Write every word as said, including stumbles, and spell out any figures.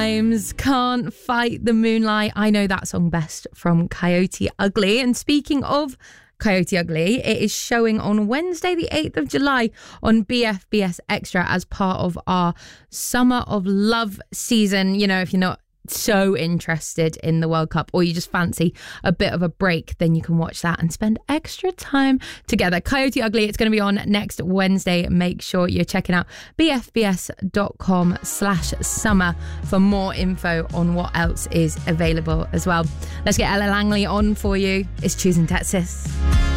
Times, Can't Fight the Moonlight. I know that song best from Coyote Ugly. And speaking of Coyote Ugly, it is showing on Wednesday the eighth of July on B F B S Extra as part of our Summer of Love season. You know, if you're not so interested in the World Cup or you just fancy a bit of a break, then you can watch that and spend extra time together. Coyote Ugly, it's going to be on next Wednesday. Make sure you're checking out bfbs.com slash summer for more info on what else is available as well. Let's get Ella Langley on for you. It's Choosing Texas.